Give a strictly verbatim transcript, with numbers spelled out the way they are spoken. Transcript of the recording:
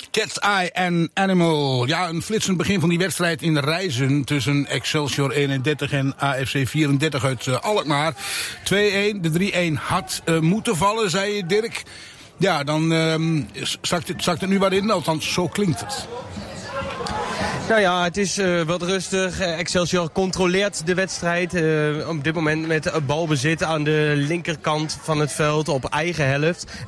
Cat's Eye en Animal. Ja, een flitsend begin van die wedstrijd in Rijzen tussen Excelsior eenendertig en A F C vierendertig uit uh, Alkmaar. twee-een, de drie-een had uh, moeten vallen, zei je, Dirk. Ja, dan uh, zakt, het, zakt het nu wat in, althans zo klinkt het. Nou ja, het is uh, wat rustig. Excelsior controleert de wedstrijd. Uh, op dit moment met balbezit aan de linkerkant van het veld op eigen helft.